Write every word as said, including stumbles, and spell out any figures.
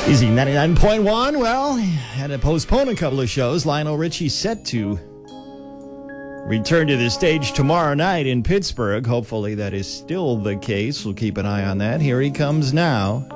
Easy ninety-nine point one. Well, had to postpone a couple of shows. Lionel Richie set to return to the stage tomorrow night in Pittsburgh. Hopefully that is still the case. We'll keep an eye on that. Here he comes now.